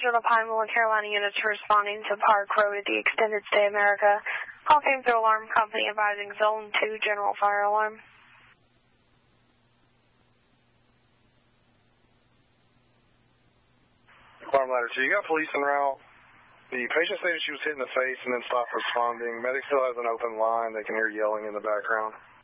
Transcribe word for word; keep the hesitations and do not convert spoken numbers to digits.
Central Pine, North Carolina units responding to Park Road at the Extended Stay America. Call came through alarm company advising Zone two general fire alarm. Alarm ladder two, you got police en route. The patient stated she was hit in the face and then stopped responding. Medic still has an open line. They can hear yelling in the background.